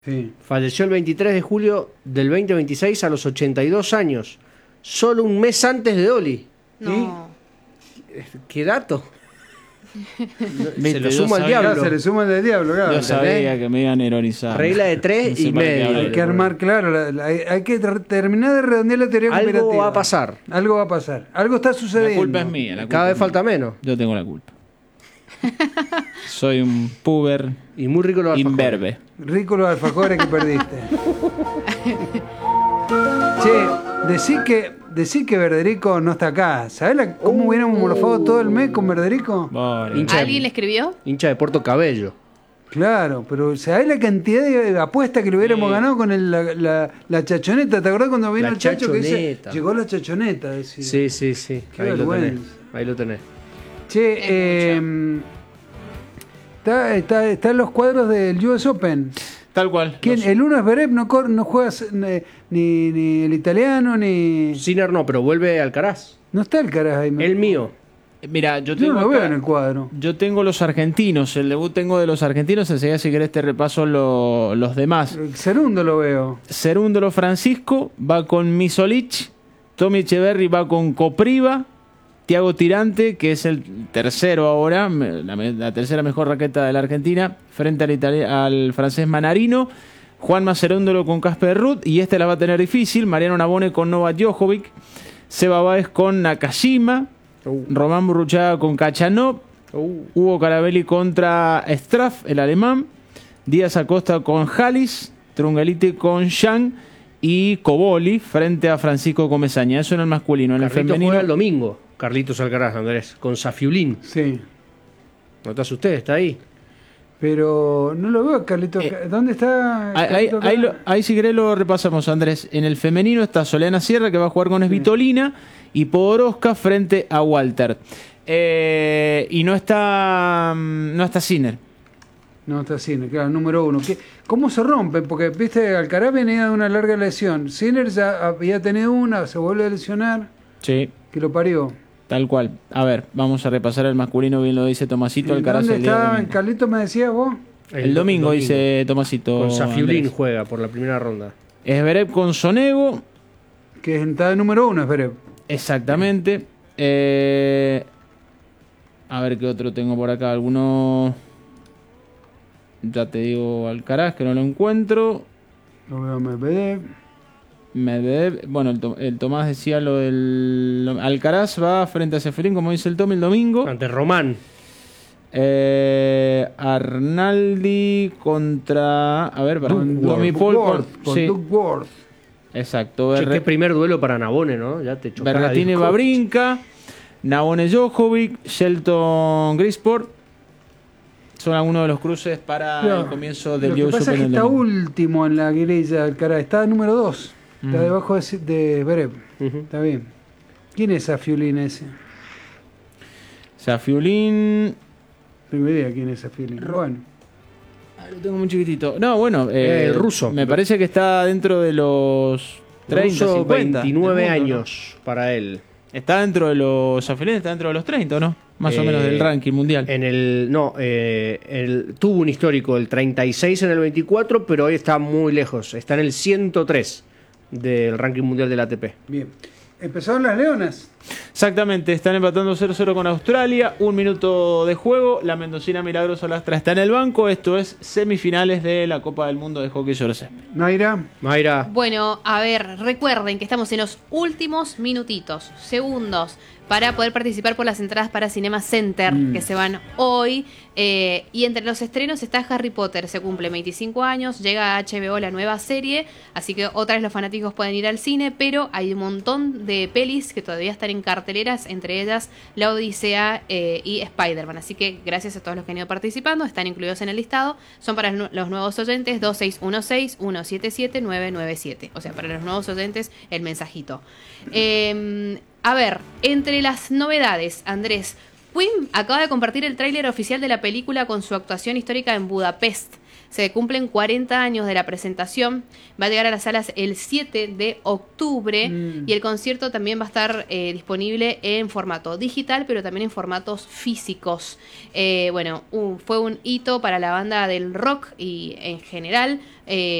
Sí. Falleció el 23 de julio del 2026 a los 82 años. Solo un mes antes de Dolly. No. ¿Qué dato? Viste, Se lo yo suma al sabía- Claro, diablo. se le suma el del diablo, claro. Yo sabía que me iban a ironizar. Regla de 3 No sé y para qué medio. hablé. Hay que armar, claro, hay que terminar de redondear la teoría Algo conspirativa. va a pasar. Algo va a pasar. Algo está La sucediendo. culpa es mía. la culpa Cada vez es mía. falta menos. Yo tengo la culpa. Soy un puber Y muy rico los alfajores. imberbe. Rico los alfajores que perdiste. Che, decí que Verderico no está acá. ¿Sabés cómo hubiéramos morfado todo el mes con Verderico? Bora. Hincha de- ¿Alguien le escribió? Hincha de Puerto Cabello. Claro, pero ¿sabés la cantidad de apuestas que le hubiéramos ganado con la chachoneta? ¿Te acordás cuando vino La el chacho que dice, chachoneta. llegó la chachoneta? Decía. Sí. Qué Ahí lo tenés. vergüenza. Ahí lo tenés. Che, está en los cuadros del US Open. Tal cual. ¿Quién? Los- El uno es Zverev, no juega ni el italiano, ni... Sinner no, pero vuelve Alcaraz. No está el carajo ahí. El mío. Mira, yo Yo tengo no lo veo acá- en el cuadro. Yo tengo los argentinos, el debut tengo de los argentinos, enseguida si querés te repaso los demás. El segundo lo veo. Cerúndolo Francisco va con Misolic, Tommy Echeverry va con Copriva, Thiago Tirante, que es el tercero ahora, la tercera mejor raqueta de la Argentina, frente al francés Manarino, Juan Cerúndolo con Casper Ruud, y este la va a tener difícil, Mariano Navone con Novak Djokovic, Seba Báez con Nakashima, Román Burruchaga con Kachanov, Hugo Carabelli contra Straff, el alemán, Díaz Acosta con Halis, Trungelite con Shang y Coboli frente a Francisco Comesaña. Eso en el masculino. En el Carlitos femenino, juega el domingo. Carlitos Alcaraz, Andrés. Con Safiulín. Sí. ¿No te asustes? Está ahí. Pero no lo veo, Carlitos. ¿Dónde está? Carlitos acá? ahí si querés lo repasamos, Andrés. En el femenino está Soleana Sierra, que va a jugar con Svitolina, y Podoroska frente a Walter. Y no está Sinner. No está Sinner, claro, número uno. ¿Cómo se rompe? Porque, viste, Alcaraz venía de una larga lesión. Sinner ya había tenido una, se vuelve a lesionar, Sí, que lo parió. tal cual. A ver, vamos a repasar el masculino, bien lo dice Tomasito Alcaraz. ¿Dónde El día está? domingo. Carlitos, me decías vos. El domingo dice Tomasito. Con Safiulín Andrés. juega por la primera ronda. Zverev con Sonego. Que está de número uno, Zverev. Exactamente. A ver qué otro tengo por acá. Alguno. Ya te digo Alcaraz, que no lo encuentro. Lo veo a Medvedev. Medvedev. Bueno, el Tomás decía lo del. Alcaraz va frente a Seferín, como dice el Tommy, el domingo. Ante Román. Arnaldi contra. A ver, para. Tommy Paul. Sí, Doug Ward. exacto. Che, qué primer duelo para Navone, ¿no? Ya te chocaba. Berrettini Babrinka, Navone Djokovic, Shelton Grisport. Son algunos de los cruces para Claro. el comienzo del Lo que US pasa es que Open del está domingo. último en la grilla Alcaraz. Está número 2. Está debajo de Zverev. Ujú. Está bien. ¿Quién es Safiulín ese? Safiulín. Primera idea quién es Safiulín. Bueno. Lo tengo muy chiquitito. No, bueno. El ruso. Me parece que está dentro de los 30, Ruso, 50. 29 del mundo, ¿no? años para él. Está dentro de los. Safiulín está dentro de los 30, ¿o no? Más o menos del ranking mundial. Tuvo un histórico del 36 en el 24, pero hoy está muy lejos. Está en el 103 del ranking mundial del ATP. Bien. Empezaron las leonas. Exactamente, están empatando 0-0 con Australia, 1 minuto de juego, la mendocina Milagros Olastra está en el banco, esto es semifinales de la Copa del Mundo de Hockey sobre césped. Naira. Mayra, Bueno, a ver, recuerden que estamos en los últimos minutitos, segundos, para poder participar por las entradas para Cinema Center, que se van hoy. Y entre los estrenos está Harry Potter, se cumple 25 años, llega a HBO la nueva serie, así que otra vez los fanáticos pueden ir al cine, pero hay un montón de pelis que todavía están en carteleras, entre ellas La Odisea y Spider-Man. Así que gracias a todos los que han ido participando, están incluidos en el listado. Son para los nuevos oyentes 2616-177-997. O sea, para los nuevos oyentes el mensajito. A ver, entre las novedades, Andrés, Queen acaba de compartir el tráiler oficial de la película con su actuación histórica en Budapest. Se cumplen 40 años de la presentación. Va a llegar a las salas el 7 de octubre y el concierto también va a estar disponible en formato digital, pero también en formatos físicos. Fue un hito para la banda del rock y en general.